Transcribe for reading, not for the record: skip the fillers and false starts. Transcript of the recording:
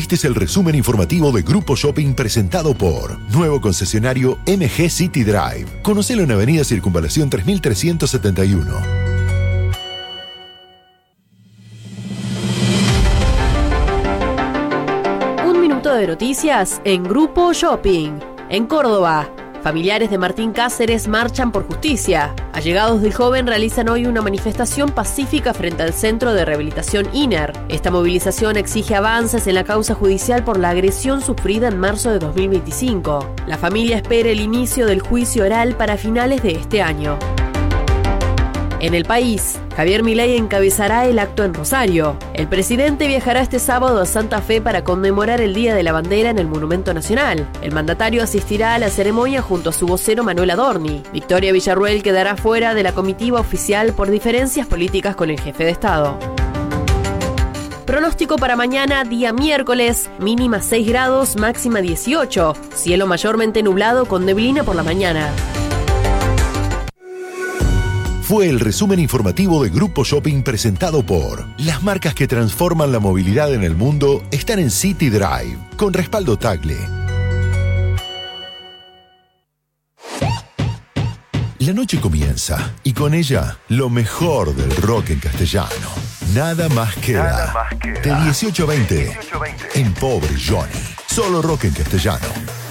Este es el resumen informativo de Grupo Shopping presentado por nuevo concesionario MG City Drive. Conocelo en Avenida Circunvalación 3371. Un minuto de noticias en Grupo Shopping. En Córdoba, familiares de Martín Cáceres marchan por justicia. Allegados del joven realizan hoy una manifestación pacífica frente al Centro de Rehabilitación INER. Esta movilización exige avances en la causa judicial por la agresión sufrida en marzo de 2025. La familia espera el inicio del juicio oral para finales de este año. En el país, Javier Milei encabezará el acto en Rosario. El presidente viajará este sábado a Santa Fe para conmemorar el Día de la Bandera en el Monumento Nacional. El mandatario asistirá a la ceremonia junto a su vocero Manuel Adorni. Victoria Villarruel quedará fuera de la comitiva oficial por diferencias políticas con el jefe de Estado. Pronóstico para mañana, día miércoles, mínima 6 grados, máxima 18. Cielo mayormente nublado con neblina por la mañana. Fue el resumen informativo de Grupo Shopping presentado por las marcas que transforman la movilidad en el mundo están en City Drive, con respaldo Tagle. La noche comienza y con ella lo mejor del rock en castellano. Nada más queda. De 18 a 20 en Pobre Johnny. Solo rock en castellano.